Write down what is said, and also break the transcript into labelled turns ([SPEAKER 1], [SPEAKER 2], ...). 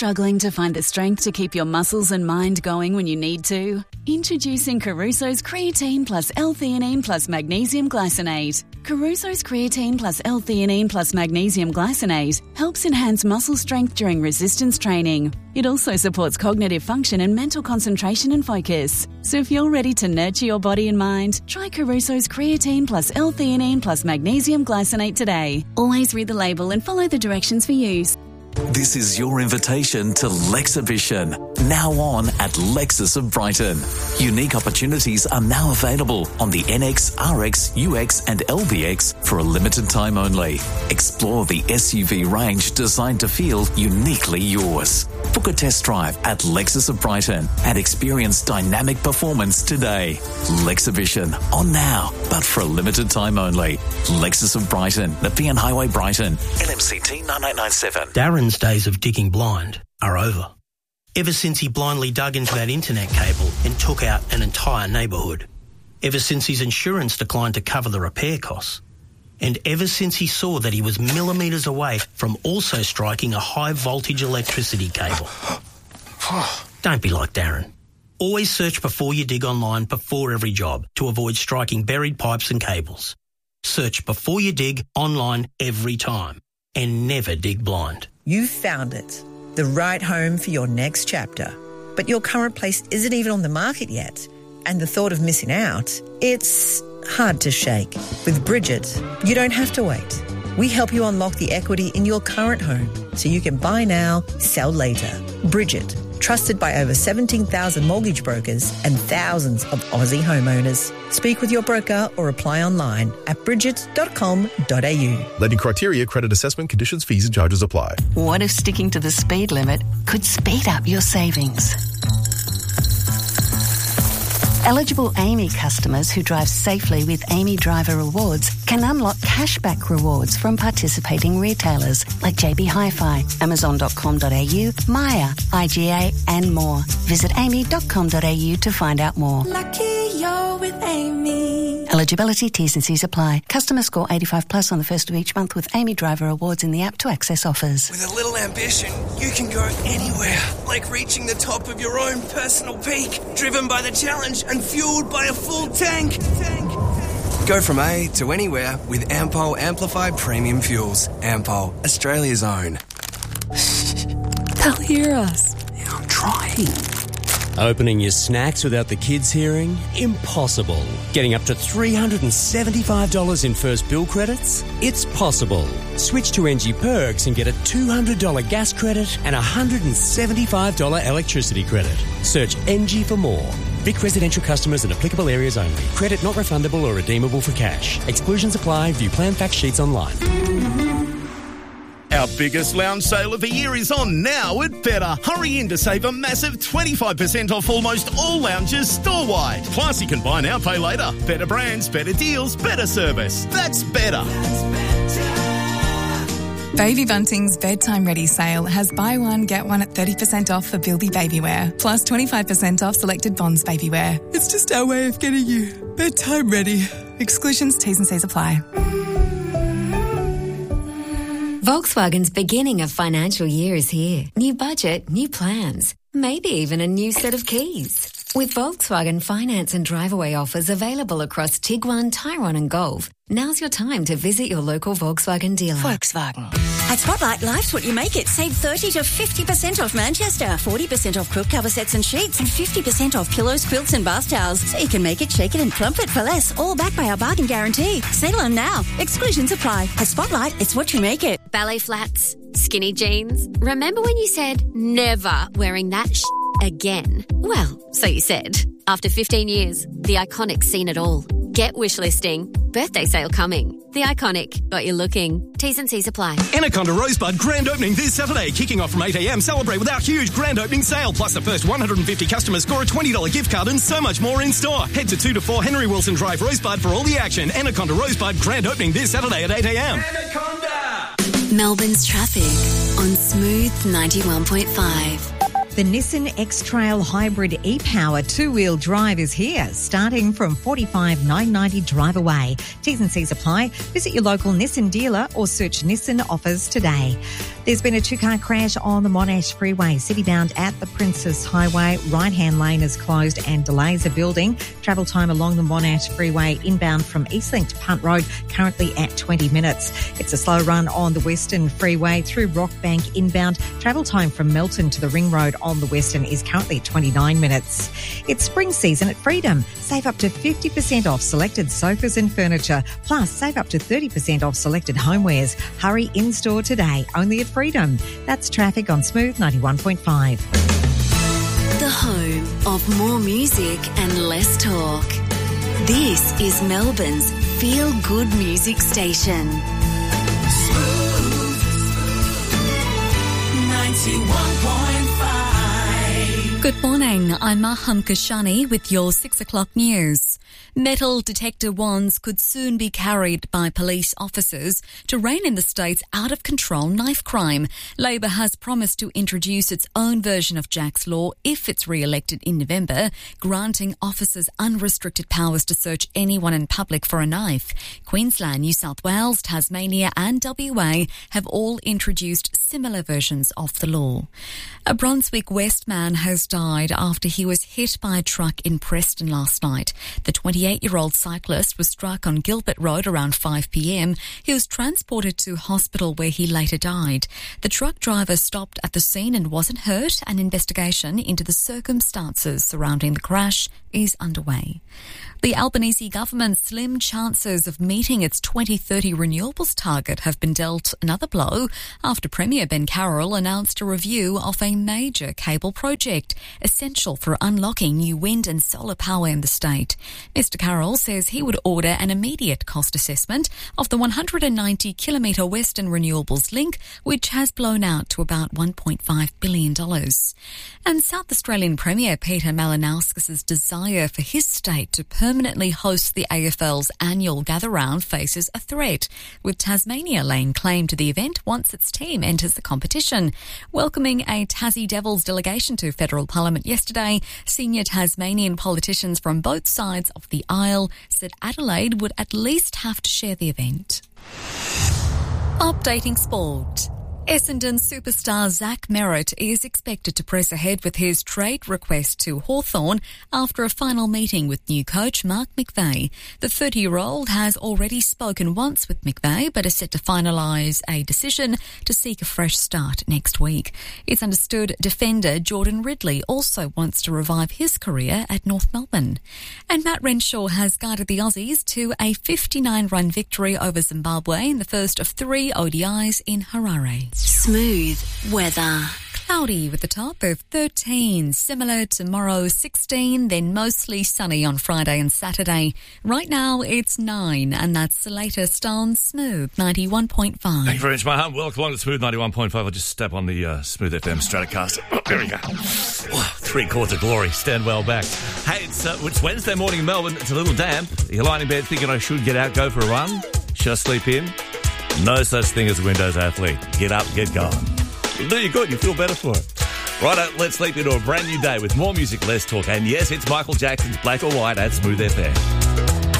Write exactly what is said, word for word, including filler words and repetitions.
[SPEAKER 1] struggling to find the strength to keep your muscles and mind going when you need to? Introducing Caruso's Creatine Plus L-Theanine Plus Magnesium Glycinate. Caruso's Creatine Plus L-Theanine Plus Magnesium Glycinate helps enhance muscle strength during resistance training. It also supports cognitive function and mental concentration and focus. So if you're ready to nurture your body and mind, try Caruso's Creatine Plus L-Theanine Plus Magnesium Glycinate today. Always read the label and follow the directions for use.
[SPEAKER 2] This is your invitation to Lexhibition, now on at Lexus of Brighton. Unique opportunities are now available on the N X, R X, U X and L B X for a limited time only. Explore the S U V range designed to feel uniquely yours. Book a test drive at Lexus of Brighton and experience dynamic performance today. Lexhibition, on now, but for a limited time only. Lexus of Brighton, Nepean Highway, Brighton, L M C T nine eight nine seven.
[SPEAKER 3] Darren's days of digging blind are over. Ever since he blindly dug into that internet cable and took out an entire neighbourhood. Ever since his insurance declined to cover the repair costs. And ever since he saw that he was millimetres away from also striking a high-voltage electricity cable. Don't be like Darren. Always search before you dig online before every job to avoid striking buried pipes and cables. Search before you dig online every time. And never dig blind.
[SPEAKER 4] You've found it. The right home for your next chapter. But your current place isn't even on the market yet. And the thought of missing out, it's hard to shake. With Bridget, you don't have to wait. We help you unlock the equity in your current home so you can buy now, sell later. Bridget, trusted by over seventeen thousand mortgage brokers and thousands of Aussie homeowners. Speak with your broker or apply online at bridget dot com dot a u.
[SPEAKER 5] Lending criteria, credit assessment, conditions, fees and charges apply.
[SPEAKER 6] What if sticking to the speed limit could speed up your savings? Eligible AAMI customers who drive safely with AAMI Driver Rewards can unlock cashback rewards from participating retailers like J B Hi-Fi, amazon dot com dot a u, Maya, I G A and more. Visit amy dot com dot a u to find out more.
[SPEAKER 7] Lucky you're with Amy.
[SPEAKER 6] Eligibility, T's and C's apply. Customer score eighty-five plus on the first of each month with AAMI Driver Rewards in the app to access offers.
[SPEAKER 8] With a little ambition, you can go anywhere. Like reaching the top of your own personal peak. Driven by the challenge and fueled by a full tank. tank. Go from A to anywhere with Ampol Amplified Premium Fuels. Ampol, Australia's own.
[SPEAKER 7] They'll hear us.
[SPEAKER 8] Yeah, I'm trying.
[SPEAKER 9] Opening your snacks without the kids hearing? Impossible. Getting up to three hundred seventy-five dollars in first bill credits? It's possible. Switch to N G Perks and get a two hundred dollars gas credit and a one hundred seventy-five dollars electricity credit. Search N G for more. Vic residential customers and applicable areas only. Credit not refundable or redeemable for cash. Exclusions apply. View plan fact sheets online.
[SPEAKER 10] Our biggest lounge sale of the year is on now at Better. Hurry in to save a massive twenty-five percent off almost all lounges store-wide. Plus, you can buy now, pay later. Better brands, better deals, better service. That's better.
[SPEAKER 11] Baby Bunting's Bedtime Ready sale has buy one, get one at thirty percent off for Bilby Babywear, plus twenty-five percent off selected Bonds Babywear. It's just our way of getting you bedtime ready. Exclusions, T's and C's apply.
[SPEAKER 12] Volkswagen's beginning of financial year is here. New budget, new plans, maybe even a new set of keys. With Volkswagen finance and drive-away offers available across Tiguan, Tyrone and Golf, now's your time to visit your local Volkswagen dealer.
[SPEAKER 13] Volkswagen. At Spotlight, life's what you make it. Save thirty to fifty percent off Manchester, forty percent off quilt cover sets and sheets, and fifty percent off pillows, quilts and bath towels. So you can make it, shake it and plump it for less, all backed by our bargain guarantee. Sale on now. Exclusions apply. At Spotlight, it's what you make it.
[SPEAKER 14] Ballet flats, skinny jeans. Remember when you said never wearing that sh- again? Well, so you said. After fifteen years, The Iconic's seen it all. Get wish listing. Birthday sale coming. The Iconic. Got you looking. T's and C's apply.
[SPEAKER 15] Anaconda Rosebud grand opening this Saturday. Kicking off from eight a m. Celebrate with our huge grand opening sale. Plus the first one hundred fifty customers score a twenty dollars gift card and so much more in store. Head to two to four Henry Wilson Drive, Rosebud for all the action. Anaconda Rosebud grand opening this Saturday at eight a m.
[SPEAKER 16] Anaconda! Melbourne's traffic on Smooth ninety-one point five.
[SPEAKER 17] The Nissan X-Trail Hybrid e-Power two-wheel drive is here, starting from forty-five thousand nine hundred ninety dollars drive away. T's and C's apply. Visit your local Nissan dealer or search Nissan offers today. There's been a two-car crash on the Monash Freeway, citybound at the Princess Highway. Right-hand lane is closed and delays are building. Travel time along the Monash Freeway inbound from Eastlink to Punt Road currently at twenty minutes. It's a slow run on the Western Freeway through Rockbank inbound. Travel time from Melton to the Ring Road on the Western is currently at twenty-nine minutes. It's spring season at Freedom. Save up to fifty percent off selected sofas and furniture. Plus, save up to thirty percent off selected homewares. Hurry in-store today, only at Freedom. That's traffic on Smooth ninety-one point five.
[SPEAKER 16] The home of more music and less talk. This is Melbourne's Feel Good Music Station.
[SPEAKER 7] Smooth ninety-one point five.
[SPEAKER 18] Good morning, I'm Maham Kashani with your six o'clock news. Metal detector wands could soon be carried by police officers to rein in the state's out-of-control knife crime. Labor has promised to introduce its own version of Jack's Law if it's re-elected in November, granting officers unrestricted powers to search anyone in public for a knife. Queensland, New South Wales, Tasmania and W A have all introduced similar versions of the law. A Brunswick West man has died after he was hit by a truck in Preston last night. The twenty-eight-year-old cyclist was struck on Gilbert Road around five p.m. He was transported to hospital where he later died. The truck driver stopped at the scene and wasn't hurt. An investigation into the circumstances surrounding the crash is underway. The Albanese government's slim chances of meeting its twenty thirty renewables target have been dealt another blow after Premier Ben Carroll announced a review of a major cable project essential for unlocking new wind and solar power in the state. Mister Carroll says he would order an immediate cost assessment of the one hundred ninety kilometre Western Renewables link, which has blown out to about one point five billion dollars. And South Australian Premier Peter Malinauskas' desire for his state to permanently host the A F L's annual gather-round faces a threat, with Tasmania laying claim to the event once its team enters the competition. Welcoming a Tassie Devils delegation to federal parliament yesterday, senior Tasmanian politicians from both sides of the aisle said Adelaide would at least have to share the event. Updating sport. Essendon superstar Zach Merritt is expected to press ahead with his trade request to Hawthorn after a final meeting with new coach Mark McVeigh. The thirty-year-old has already spoken once with McVeigh but is set to finalise a decision to seek a fresh start next week. It's understood defender Jordan Ridley also wants to revive his career at North Melbourne. And Matt Renshaw has guided the Aussies to a fifty-nine run victory over Zimbabwe in the first of three O D Is in Harare.
[SPEAKER 16] Smooth weather.
[SPEAKER 18] Cloudy with a top of thirteen. Similar tomorrow, sixteen, then mostly sunny on Friday and Saturday. Right now, it's nine, and that's the latest on Smooth ninety-one point five.
[SPEAKER 19] Thank you very much, Maham. Welcome along to Smooth ninety-one point five. I'll just step on the uh, Smooth F M Stratocaster. Oh, there we go. Oh, three quarters of glory. Stand well back. Hey, it's, uh, it's Wednesday morning in Melbourne. It's a little damp. You're lying in bed thinking I should get out, go for a run. Should I sleep in? No such thing as a Windows athlete. Get up, get going. It'll do you good. You feel better for it. Righto, let's leap into a brand new day with more music, less talk. And yes, it's Michael Jackson's Black or White at Smooth F M.